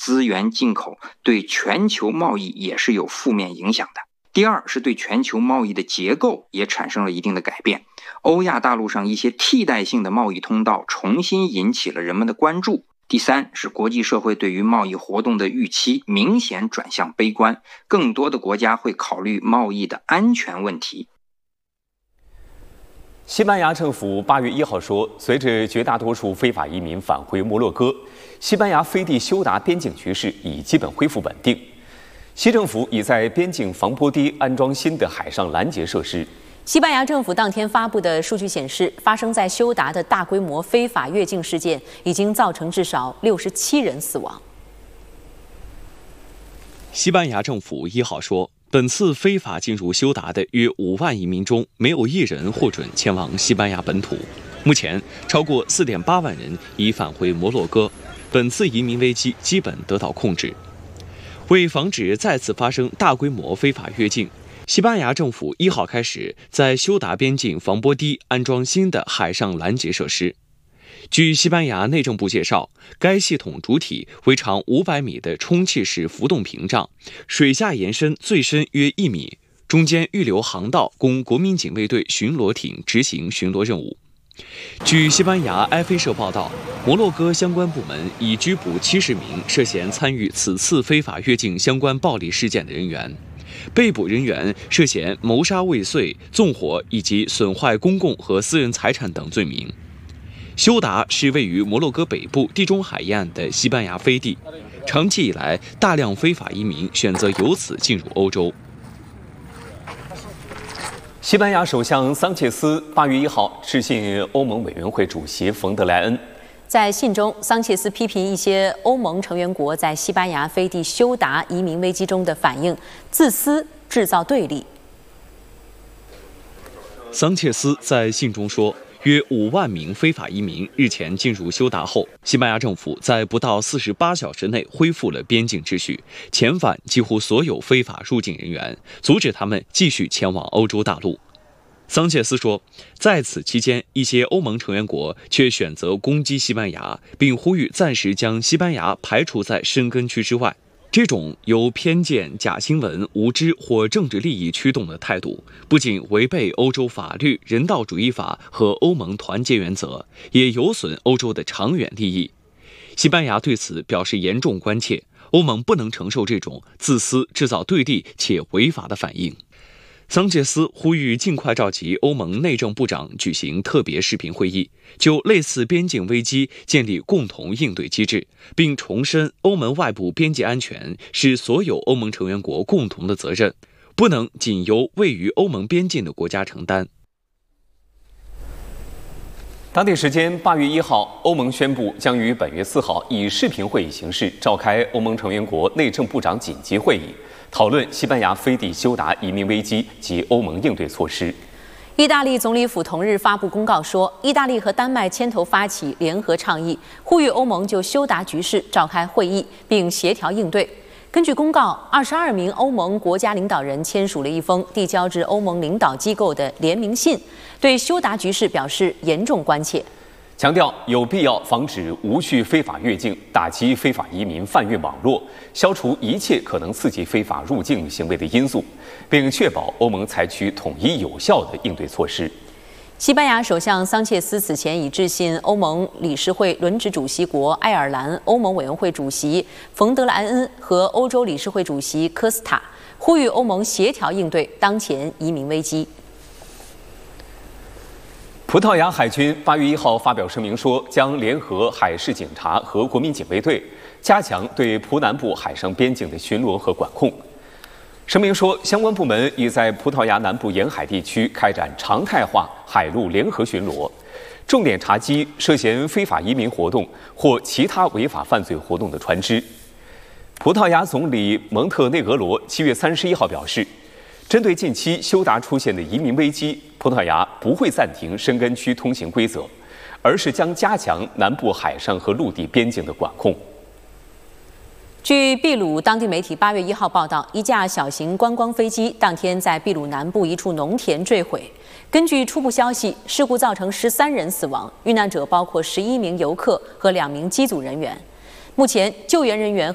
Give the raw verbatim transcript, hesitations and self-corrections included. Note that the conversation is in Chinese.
资源进口，对全球贸易也是有负面影响的。第二是对全球贸易的结构也产生了一定的改变，欧亚大陆上一些替代性的贸易通道重新引起了人们的关注。第三是国际社会对于贸易活动的预期明显转向悲观，更多的国家会考虑贸易的安全问题。 西班牙政府八月一号说，随着绝大多数非法移民返回摩洛哥，西班牙飞地休达边境局势已基本恢复稳定。西政府已在边境防波堤安装新的海上拦截设施。 西班牙政府当天发布的数据显示，发生在休达的大规模非法越境事件已经造成至少六十七人死亡。 西班牙政府一号说，本次非法进入休达的约五万移民中，没有一人获准前往西班牙本土。目前，超过 四点八万人已返回摩洛哥，本次移民危机基本得到控制。为防止再次发生大规模非法越境，西班牙政府一号开始在休达边境防波堤安装新的海上拦截设施。据西班牙内政部介绍，该系统主体为长五百米的充气式浮动屏障，水下延伸最深约一米，中间预留航道供国民警卫队巡逻艇执行巡逻任务。据西班牙埃菲社报道，摩洛哥相关部门已拘捕七十名涉嫌参与此次非法越境相关暴力事件的人员，被捕人员涉嫌谋杀未遂、纵火以及损坏公共和私人财产等罪名。休达是位于摩洛哥北部地中海沿岸的西班牙飞地，长期以来，大量非法移民选择由此进入欧洲。 西班牙首相桑切斯八月一号致信欧盟委员会主席冯德莱恩。 在信中，桑切斯批评一些欧盟成员国在西班牙飞地休达移民危机中的反应自私，制造对立。 桑切斯在信中说，约五万名非法移民日前进入休达后，西班牙政府在不到四十八小时内恢复了边境秩序，遣返几乎所有非法入境人员，阻止他们继续前往欧洲大陆。桑切斯说，在此期间，一些欧盟成员国却选择攻击西班牙，并呼吁暂时将西班牙排除在申根区之外。这种由偏见、假新闻、无知或政治利益驱动的态度，不仅违背欧洲法律、人道主义法和欧盟团结原则，也有损欧洲的长远利益。西班牙对此表示严重关切，欧盟不能承受这种自私、制造对立且违法的反应。桑切斯呼吁尽快召集欧盟内政部长举行特别视频会议，就类似边境危机建立共同应对机制，并重申欧盟外部边界安全是所有欧盟成员国共同的责任，不能仅由位于欧盟边境的国家承担。 当地时间八月一号，欧盟宣布将于本月四号以视频会议形式召开欧盟成员国内政部长紧急会议，讨论西班牙飞地休达移民危机及欧盟应对措施。 意大利总理府同日发布公告说，意大利和丹麦牵头发起联合倡议，呼吁欧盟就休达局势召开会议，并协调应对。根据公告，二十二名欧盟国家领导人签署了一封递交至欧盟领导机构的联名信，对休达局势表示严重关切， 强调有必要防止无序非法越境，打击非法移民贩运网络，消除一切可能刺激非法入境行为的因素，并确保欧盟采取统一有效的应对措施。 西班牙首相桑切斯此前已致信欧盟理事会轮值主席国爱尔兰欧盟委员会主席冯德莱恩和欧洲理事会主席科斯塔，呼吁欧盟协调应对当前移民危机。 葡萄牙海军八月一号发表声明说，将联合海事警察和国民警卫队，加强对葡南部海上边境的巡逻和管控。声明说，相关部门已在葡萄牙南部沿海地区开展常态化海陆联合巡逻，重点查缉涉嫌非法移民活动或其他违法犯罪活动的船只。葡萄牙总理蒙特内格罗七月三十一号表示，针对近期休达出现的移民危机，葡萄牙不会暂停申根区通行规则，而是将加强南部海上和陆地边境的管控。 据秘鲁当地媒体八月一号报道，一架小型观光飞机当天在秘鲁南部一处农田坠毁。根据初步消息，事故造成十三人死亡，遇难者包括十一名游客和两名机组人员。目前，救援人员